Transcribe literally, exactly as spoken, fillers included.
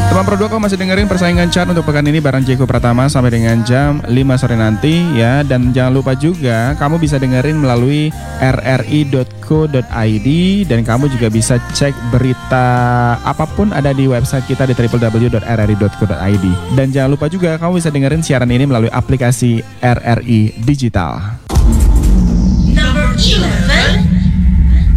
Teman Pro dua, kamu masih dengerin persaingan chart untuk pekan ini bareng Jeko Pratama sampai dengan jam lima sore nanti ya. Dan jangan lupa juga kamu bisa dengerin melalui r r i dot co dot i d dan kamu juga bisa cek berita apapun ada di website kita di w w w dot r r i dot co dot i d. Dan jangan lupa juga kamu bisa dengerin siaran ini melalui aplikasi R R I Digital. Number two.